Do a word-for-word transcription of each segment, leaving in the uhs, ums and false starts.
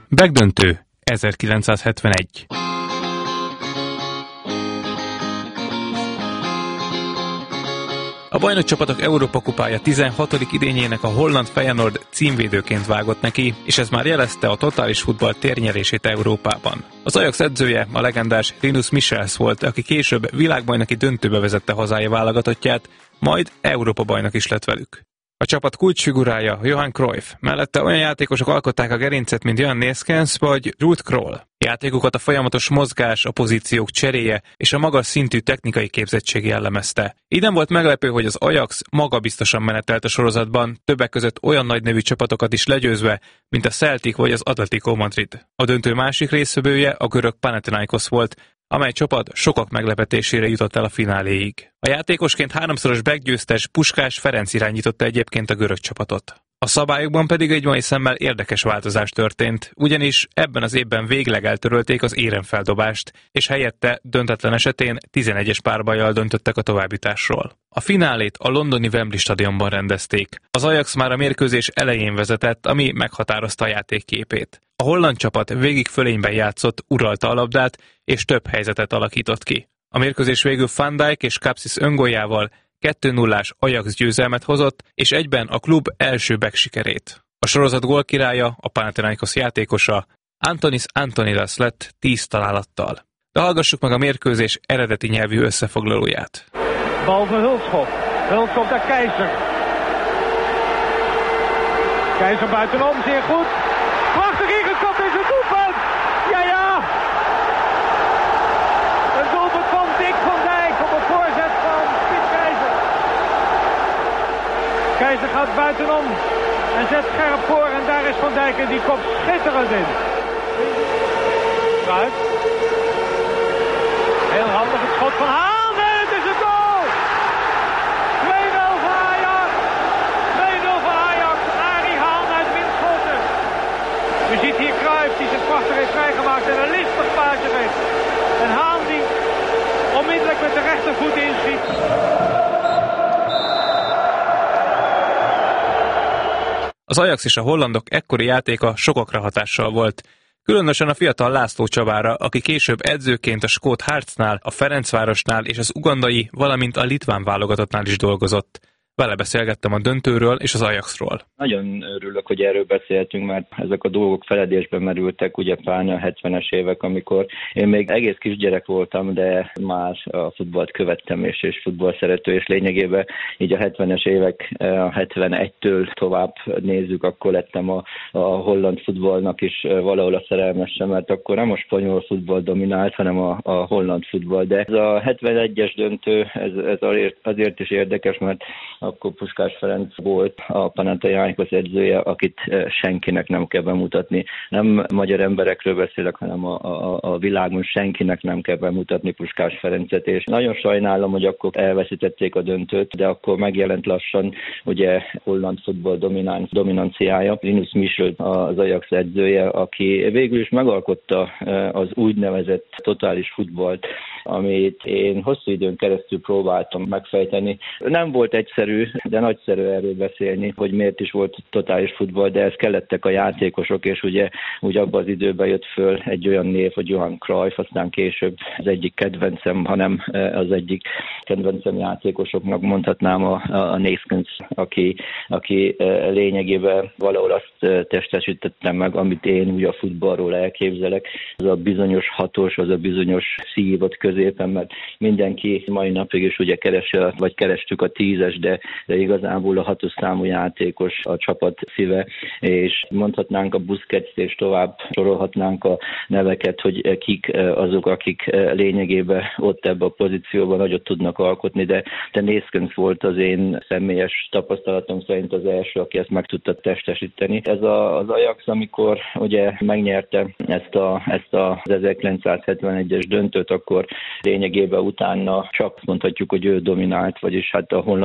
Megdöntő ezerkilencszázhetvenegy. A bajnokcsapatok Európa-kupája tizenhatodik idényének a holland Feyenoord címvédőként vágott neki, és ez már jelezte a totális futball térnyerését Európában. Az Ajax edzője a legendás Rinus Michels volt, aki később világbajnoki döntőbe vezette hazája válogatottját, majd Európa-bajnok is lett velük. A csapat kulcsfigurája Johan Cruyff, mellette olyan játékosok alkották a gerincet, mint Jan Neeskens vagy Ruud Krol. Játékukat a folyamatos mozgás, a pozíciók cseréje és a magas szintű technikai képzettség jellemezte. Így nem volt meglepő, hogy az Ajax magabiztosan menetelt a sorozatban, többek között olyan nagy nevű csapatokat is legyőzve, mint a Celtic vagy az Atletico Madrid. A döntő másik résztvevője a görög Panathinaikos volt, amely csapat sokak meglepetésére jutott el a fináléig. A játékosként háromszoros backgyőztes Puskás Ferenc irányította egyébként a görög csapatot. A szabályokban pedig egy mai szemmel érdekes változás történt, ugyanis ebben az évben végleg eltörölték az érenfeldobást, és helyette döntetlen esetén tizenegyes párbajjal döntöttek a továbbjutásról. A finálét a londoni Wembley stadionban rendezték. Az Ajax már a mérkőzés elején vezetett, ami meghatározta a játék képét. A holland csapat végig fölényben játszott, uralta a labdát, és több helyzetet alakított ki. A mérkőzés végül Van Dijk és Kapsis öngoljával kettő nullás Ajax győzelmet hozott, és egyben a klub első back sikerét. A sorozat gólkirálya, a Panathinaikos játékosa, Antonis Antonidas lett tíz találattal. De hallgassuk meg a mérkőzés eredeti nyelvű összefoglalóját. Bal voor Hulshoff. Hulshoff naar Keizer. Keizer buitenom, zeer goed. Prachtig ingekopt, is het doelpunt! Ja, ja! Een doelpunt van Dick van Dijk op een voorzet van Piet Keizer. Keizer gaat buitenom en zet scherp voor en daar is Van Dijk en die komt schitterend in. Kruijff. Heel handig het schot van Haan en het is een goal! twee nul voor Ajax. twee nul voor Ajax. Arie Haan uit windschoten. U ziet hier Cruijff die zich prachtig heeft vrijgemaakt en een listig paasje geeft. En Haan die onmiddellijk met de rechtervoet inschiet. Az Ajax és a hollandok ekkori játéka sokakra hatással volt. Különösen a fiatal László Csabára, aki később edzőként a skót Heartsnál, a Ferencvárosnál és az ugandai, valamint a litván válogatottnál is dolgozott. Vele beszélgettem a döntőről és az Ajaxról. Nagyon örülök, hogy erről beszéltünk, mert ezek a dolgok feledésbe merültek, ugye pláne a hetvenes évek, amikor én még egész kisgyerek voltam, de már a futballt követtem, és, és futballszerető, és lényegében így a hetvenes évek, a hetvenegytől tovább nézzük, akkor lettem a, a holland futballnak is valahol a szerelmese, mert akkor nem a spanyol futball dominált, hanem a, a holland futball. De ez a hetvenegyes döntő, ez, ez azért, azért is érdekes, mert akkor Puskás Ferenc volt a Panathinaikos edzője, akit senkinek nem kell bemutatni. Nem magyar emberekről beszélek, hanem a, a, a világon senkinek nem kell bemutatni Puskás Ferencet, és nagyon sajnálom, hogy akkor elveszítették a döntőt, de akkor megjelent lassan ugye holland futball dominán, dominanciája. Rinus Michels az Ajax edzője, aki végül is megalkotta az úgynevezett totális futballt, amit én hosszú időn keresztül próbáltam megfejteni. Nem volt egyszerű, de nagyszerű erről beszélni, hogy miért is volt totális futball, de ez kellettek a játékosok, és ugye úgy abban az időben jött föl egy olyan név, hogy Johan Cruyff, aztán később az egyik kedvencem, hanem az egyik kedvencem játékosoknak mondhatnám a, a Neeskens, aki, aki lényegében valahol azt testesítette meg, amit én úgy a futballról elképzelek. Az a bizonyos hatós, az a bizonyos szív ott középen, mert mindenki mai napig is ugye keresi, vagy kerestük a tízes, de, de igazából a hatos számú játékos a csapat szíve, és mondhatnánk a Busquets, és tovább sorolhatnánk a neveket, hogy kik azok, akik lényegében ott ebben a pozícióban nagyot tudnak alkotni, de, de Neeskens volt az én személyes tapasztalatom szerint az első, aki ezt meg tudta testesíteni. Ez a, az Ajax, amikor ugye megnyerte ezt, a, ezt az ezerkilencszázhetvenegyes döntőt, akkor lényegében utána csak mondhatjuk, hogy ő dominált, vagyis hát a holland csapatok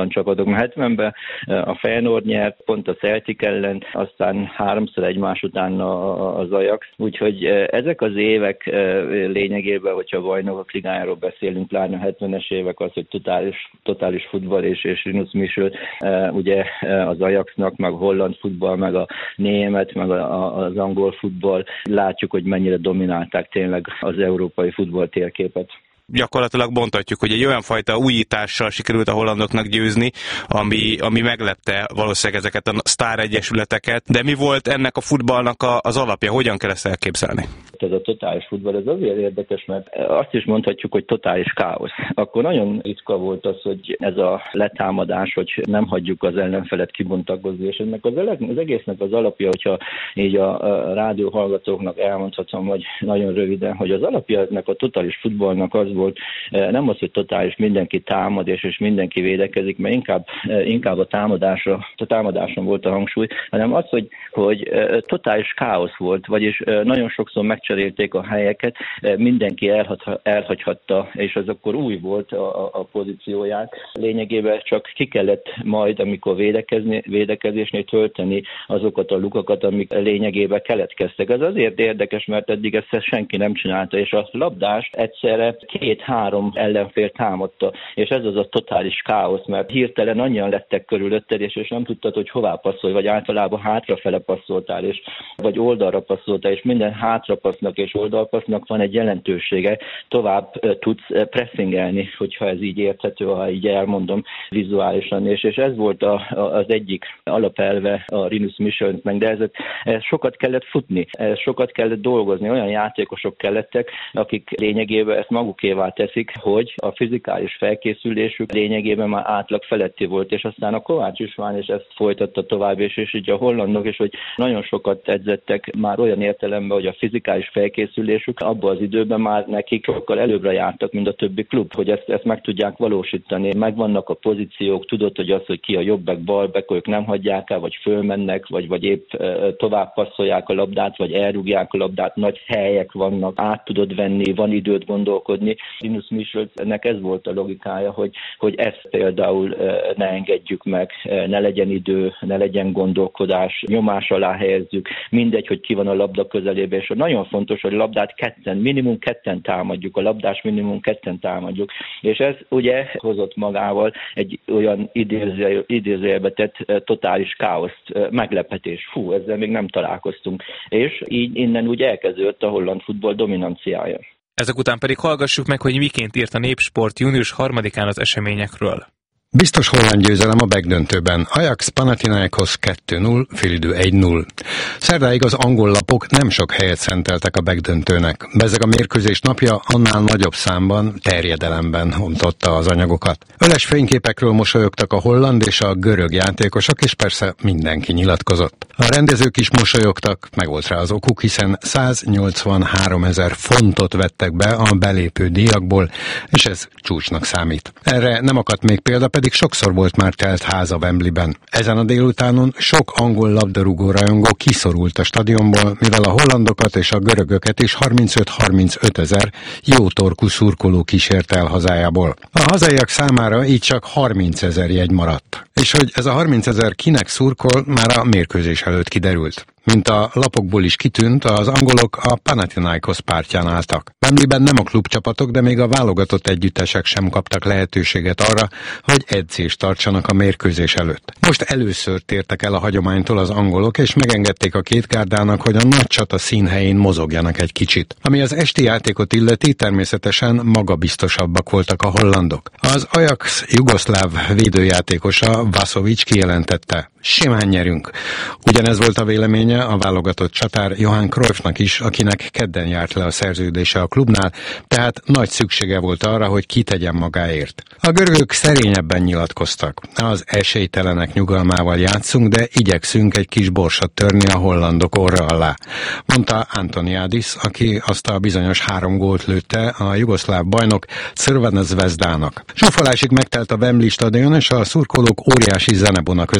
hetvenben a Feyenoord nyert, pont a Celtic ellen, aztán háromszor egymás után az Ajax. Úgyhogy ezek az évek lényegében, hogyha a Bajnokok Ligájáról beszélünk, pláne a hetvenes évek, az, hogy totális, totális futball és, és Rinus Michel, ugye az Ajaxnak, meg a holland futball, meg a német, meg az angol futball, látjuk, hogy mennyire dominálták tényleg az európai futball térképet. Gyakorlatilag mondhatjuk, hogy egy olyan fajta újítással sikerült a hollandoknak győzni, ami, ami meglepte valószínűleg ezeket a sztáregyesületeket. De mi volt ennek a futballnak a, az alapja? Hogyan kell ezt elképzelni? Ez a totális futball, ez azért érdekes, mert azt is mondhatjuk, hogy totális káosz. Akkor nagyon ritka volt az, hogy ez a letámadás, hogy nem hagyjuk az ellenfelet kibontakozni, és ennek az, az egésznek az alapja, hogyha így a, a rádió hallgatóknak elmondhatom, hogy nagyon röviden, hogy az alapja ennek a totális futballnak az volt, nem az, hogy totális mindenki támad és, és mindenki védekezik, mert inkább, inkább a támadásra, a támadáson volt a hangsúly, hanem az, hogy, hogy totális káosz volt, vagyis nagyon sokszor megcserélték a helyeket, mindenki elhagy, elhagyhatta, és az akkor új volt a, a pozícióját. Lényegében csak ki kellett majd, amikor védekezni, védekezésnél tölteni azokat a lukakat, amik lényegében keletkeztek. Ez azért érdekes, mert eddig ezt senki nem csinálta, és a labdást egyszerre két-három ellenfél támadta, és ez az a totális káosz, mert hirtelen annyian lettek körülötted, és, és nem tudtad, hogy hová passzolj, vagy általában hátrafele passzoltál, és, vagy oldalra passzoltál, és minden hátrapassznak és oldalpassznak van egy jelentősége, tovább tudsz pressingelni, hogyha ez így érthető, ha így elmondom vizuálisan, és, és ez volt a, a, az egyik alapelve a Rinus Michelnek, de ez, ez sokat kellett futni, ez sokat kellett dolgozni, olyan játékosok kellettek, akik lényegében ezt magukévá teszik, hogy a fizikális felkészülésük lényegében már átlag feletti volt, és aztán a Kovács István is ezt folytatta tovább, és, és így a hollandok is, hogy nagyon sokat edzettek már olyan értelemben, hogy a fizikális felkészülésük abban az időben már nekik sokkal előbbre jártak, mint a többi klub, hogy ezt, ezt meg tudják valósítani. Megvannak a pozíciók, tudod, hogy az, hogy ki a jobbek, balbek, ők nem hagyják el, vagy fölmennek, vagy, vagy épp tovább passzolják a labdát, vagy elrúgják a labdát, nagy helyek vannak, át tudod venni, van időt gondolkodni. Rinus Michelnek ez volt a logikája, hogy, hogy ezt például ne engedjük meg, ne legyen idő, ne legyen gondolkodás, nyomás alá helyezzük, mindegy, hogy ki van a labda közelében, és nagyon fontos, hogy a labdát ketten, minimum ketten támadjuk, a labdás minimum ketten támadjuk, és ez ugye hozott magával egy olyan idézőjelbe tett totális káoszt, meglepetés. Fú, ezzel még nem találkoztunk. És így innen úgy elkezdődött a holland futball dominanciája. Ezek után pedig hallgassuk meg, hogy miként írt a Népsport június harmadikán az eseményekről. Biztos holland győzelem a megdöntőben. Ajax Panathinaikos kettő null, félidő egy null. Szerdáig az angol lapok nem sok helyet szenteltek a megdöntőnek. Bezzeg a mérkőzés napja annál nagyobb számban, terjedelemben ontotta az anyagokat. Öles fényképekről mosolyogtak a holland és a görög játékosok, és persze mindenki nyilatkozott. A rendezők is mosolyogtak, meg volt rá az okuk, hiszen száznyolcvanháromezer fontot vettek be a belépő díjakból, és ez csúcsnak számít. Erre nem akadt még példa, pedig sokszor volt már telt ház a Wembleyben. Ezen a délutánon sok angol labdarúgó rajongó kiszorult a stadionból, mivel a hollandokat és a görögöket is harmincöt-harmincöt ezer jó torkú szurkoló kísért el hazájából. A hazaiak számára így csak harmincezer jegy maradt. És hogy ez a harmincezer kinek szurkol, már a mérkőzés előtt kiderült. Mint a lapokból is kitűnt, az angolok a Panathinaikos pártján álltak. Wembleyben nem a klubcsapatok, de még a válogatott együttesek sem kaptak lehetőséget arra, hogy edzést tartsanak a mérkőzés előtt. Most először tértek el a hagyománytól az angolok, és megengedték a két gárdának, hogy a nagy csata színhelyén mozogjanak egy kicsit. Ami az esti játékot illeti, természetesen magabiztosabbak voltak a hollandok. Az Ajax jugoszláv védőjátékosa Vasovic kijelentette: simán nyerünk. Ugyanez volt a véleménye a válogatott csatár Johan Cruyffnak is, akinek kedden járt le a szerződése a klubnál, tehát nagy szüksége volt arra, hogy kitegyen magáért. A görögök szerényebben nyilatkoztak. Az esélytelenek nyugalmával játszunk, de igyekszünk egy kis borsot törni a hollandok orra alá, mondta Antoniadis, aki azt a bizonyos három gólt lőtte a jugoszláv bajnok Crvena Zvezdának. Zsúfolásig megtelt a Wembley stadion, és a szurkolók óriási zenebona közepette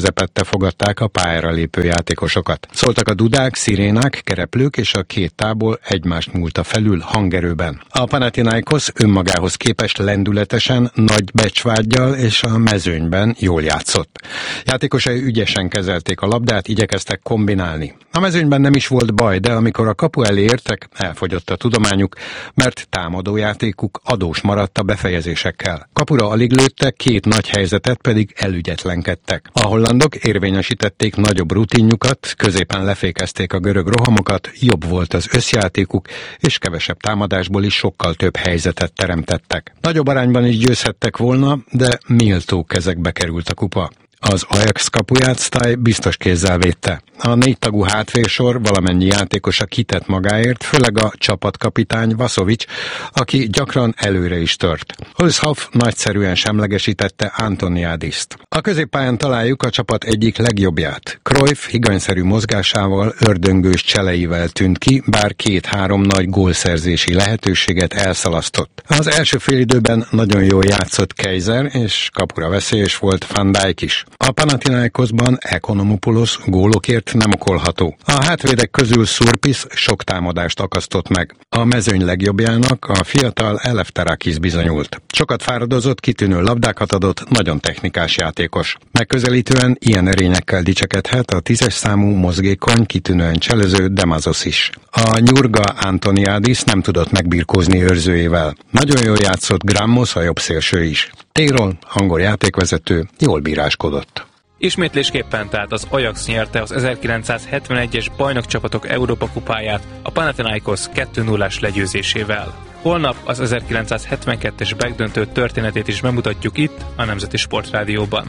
fogadták a pályára lépő játékosokat. Szóltak a dudák, szirénák, kereplők, és a két tábor egymást múlta felül hangerőben. A Panathinaikos önmagához képest lendületesen, nagy becsvággyal és a mezőnyben jól játszott. Játékosai ügyesen kezelték a labdát, igyekeztek kombinálni. A mezőnyben nem is volt baj, de amikor a kapu elé értek, elfogyott a tudományuk, mert támadójátékuk adós maradt a befejezésekkel. Kapura alig lőttek, két nagy helyzetet pedig elügyetlenkedtek. A hollandok érvényesítették nagyobb rutinjukat, középen lefékezték a görög rohamokat, jobb volt az összjátékuk, és kevesebb támadásból is sokkal több helyzetet teremtettek. Nagyobb arányban is győzhettek volna, de méltó kezekbe került a kupa. Az Ajax kapuját Sztály biztos kézzel védte. A négy tagú hátvélsor valamennyi játékosa kitett magáért, főleg a csapatkapitány Vasovics, aki gyakran előre is tört. Hulshoff nagyszerűen semlegesítette Antoniadist. A középpályán találjuk a csapat egyik legjobbját. Cruyff higanyszerű mozgásával, ördöngős cseleivel tűnt ki, bár két-három nagy gólszerzési lehetőséget elszalasztott. Az első félidőben nagyon jól játszott Kaiser, és kapura veszélyes volt Van Dijk is. A Panathinaikosban Ekonomopoulos gólokért nem okolható. A hátvédek közül Surpis sok támadást akasztott meg. A mezőny legjobbjának a fiatal Eleftherakis bizonyult. Sokat fáradozott, kitűnő labdákat adott, nagyon technikás játékos. Megközelítően ilyen erényekkel dicsekedhet a tízes számú mozgékony, kitűnően cselező Demazos is. A nyurga Antoniadis nem tudott megbirkózni őrzőjével. Nagyon jól játszott Grammos, a jobb szélső is. Téron, angol játékvezető, jól bíráskodott. Ismétlésképpen tehát az Ajax nyerte az ezerkilencszázhetvenegyes bajnokcsapatok Európa kupáját a Panathinaikos kettő nullás legyőzésével. Holnap az ezerkilencszázhetvenkettes megdöntő történetét is bemutatjuk itt, a Nemzeti Sportrádióban.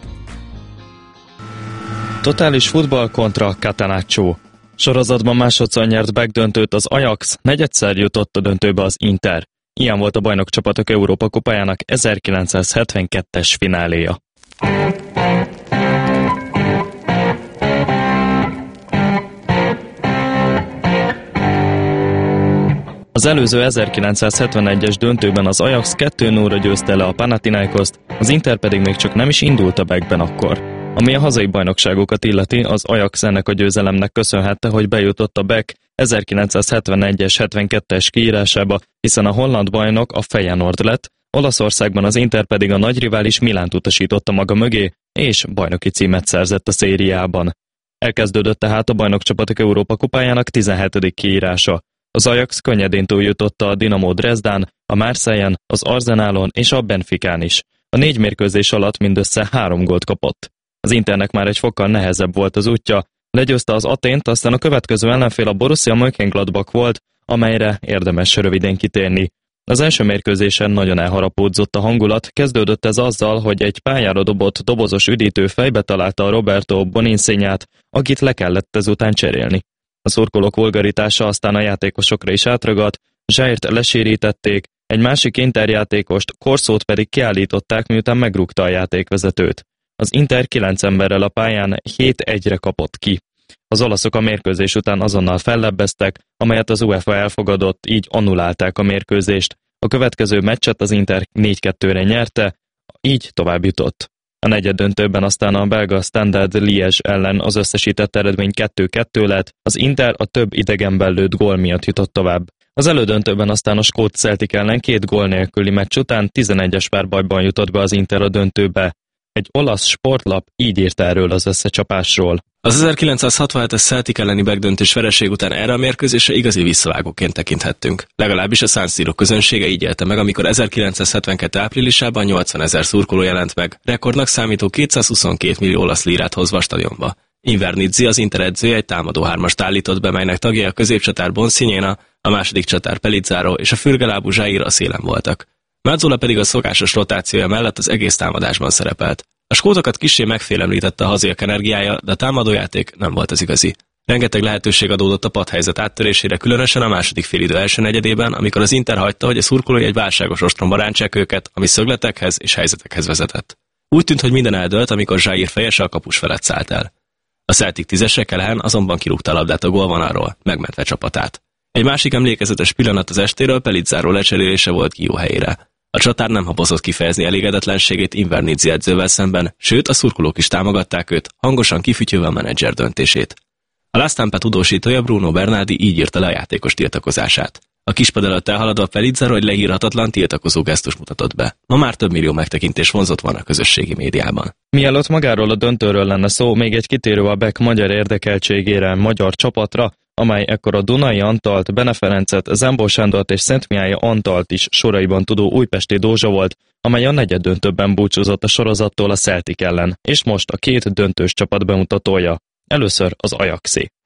Totális futball kontra Catenaccio. Sorozatban másodszor nyert megdöntőt az Ajax, negyedszer jutott a döntőbe az Inter. Ilyen volt a bajnokcsapatok Európa kupájának ezerkilencszázhetvenkettes fináléja. Az előző ezerkilencszázhetvenegyes döntőben az Ajax kettő nullra győzte le a Panathinaikoszt, az Inter pedig még csak nem is indult a Beckben akkor. Ami a hazai bajnokságokat illeti, az Ajax ennek a győzelemnek köszönhette, hogy bejutott a Beck ezerkilencszázhetvenegyes hetvenkettes kiírásába, hiszen a holland bajnok a Feyenoord lett, Olaszországban az Inter pedig a nagy rivális Milánt utasította maga mögé, és bajnoki címet szerzett a szériában. Elkezdődött tehát a bajnokcsapatok Európa kupájának tizenhetedik kiírása. Az Ajax könnyedén túljutotta a Dinamo Dresdán, a Marseille-en, az Arsenalon és a Benficán is. A négy mérkőzés alatt mindössze három gólt kapott. Az Internek már egy fokkal nehezebb volt az útja, legyőzte az Athént, aztán a következő ellenfél a Borussia Mönchengladbach volt, amelyre érdemes röviden kitérni. Az első mérkőzésen nagyon elharapódzott a hangulat, kezdődött ez azzal, hogy egy pályára dobott dobozos üdítő fejbe találta a Roberto Boninsegniát, akit le kellett ezután cserélni. A szurkolók vulgaritása aztán a játékosokra is átragadt, Zsájrt lesérítették, egy másik Inter játékost, Corszót pedig kiállították, miután megrúgta a játékvezetőt. Az Inter kilenc emberrel a pályán hét egyre kapott ki. Az olaszok a mérkőzés után azonnal fellebbeztek, amelyet az UEFA elfogadott, így annulálták a mérkőzést. A következő meccset az Inter négy kettőre nyerte, így tovább jutott. A negyeddöntőben aztán a belga Standard Liège ellen az összesített eredmény kettő kettő lett, az Inter a több idegenben lőtt gól miatt jutott tovább. Az elődöntőben aztán a skót Celtic ellen két gól nélküli meccs után tizenegyes párbajban jutott be az Inter a döntőbe. Egy olasz sportlap így írt erről az összecsapásról. Az ezerkilencszázhatvanhetes Celtic elleni megdöntős vereség után erre a mérkőzésre igazi visszavágóként tekinthettünk. Legalábbis a San Siro közönsége így élte meg, amikor ezerkilencszázhetvenkettő áprilisában nyolcvanezer szurkoló jelent meg, rekordnak számító kétszázhuszonkét millió olasz lírát hozva a stadionba. Invernizzi, az Inter edzője, egy támadó hármast állított be, melynek tagjai a középcsatár Bonsignana, a második csatár Pellizzaro és a fürgelábú Zsáir a szélen voltak. Mazzola pedig a szokásos rotációja mellett az egész támadásban szerepelt. A skótokat kissé megfélemlítette a haziak energiája, de a támadójáték nem volt az igazi. Rengeteg lehetőség adódott a padhelyzet áttörésére, különösen a második félidő első negyedében, amikor az Inter hagyta, hogy a szurkolói egy válságos ostromba rántsák őket, ami szögletekhez és helyzetekhez vezetett. Úgy tűnt, hogy minden eldőlt, amikor Zsáir fejese a kapus felett szállt el. A Celtic tízesre Callahan azonban kirúgta a labdát a gólvonalról, megmentve csapatát. Egy másik emlékezetes pillanat az estéről Pellizzaro lecserélése volt Guillou helyére. A csatár nem habozott kifejezni elégedetlenségét Invernizzi edzővel szemben, sőt a szurkolók is támogatták őt, hangosan kifütyülve a menedzser döntését. A La Stampa tudósítója Bruno Bernardi így írta le a játékos tiltakozását. A kispad előtt elhaladva Pellizzaro egy leírhatatlan tiltakozó gesztus mutatott be. Ma már több millió megtekintés vonzott van a közösségi médiában. Mielőtt magáról a döntőről lenne szó, még egy kitérő a Beck magyar érdekeltségére, magyar csapatra, amely ekkor a Dunai Antalt, Bene Ferencet, Zembó Sándort és Szentmiályi Antalt is soraiban tudó újpesti Dózsa volt, amely a negyeddöntőben búcsúzott a sorozattól a Celtic ellen, és most a két döntős csapat bemutatója. Először az Ajaxé.